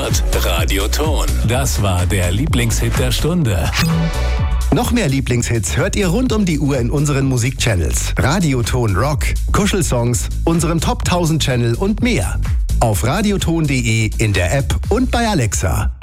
gehört. Radioton. Das war der Lieblingshit der Stunde. Noch mehr Lieblingshits hört ihr rund um die Uhr in unseren Musikchannels. Radioton Rock, Kuschelsongs, unserem Top 1000 Channel und mehr. Auf radioton.de, in der App und bei Alexa.